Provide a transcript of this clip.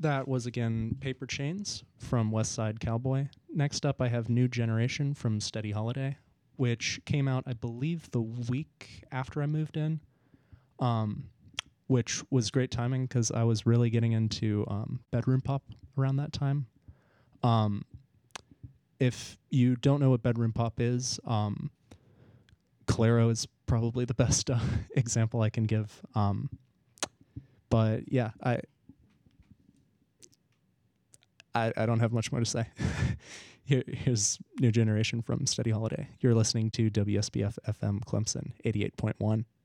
That was, again, Paper Chains from West Side Cowboy. Next up, I have New Generation from Steady Holiday, which came out, I believe, the week after I moved in, which was great timing because I was really getting into bedroom pop around that time. If you don't know what bedroom pop is, Clairo is probably the best example I can give. But yeah, I don't have much more to say. Here's New Generation from Steady Holiday. You're listening to WSBF FM Clemson 88.1.